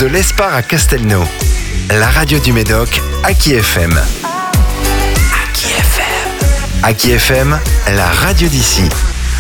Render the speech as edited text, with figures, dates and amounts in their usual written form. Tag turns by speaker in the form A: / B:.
A: l'Espar à Castelnau. La radio du Médoc, Aki FM. Aki FM. Aki FM, la radio d'ici.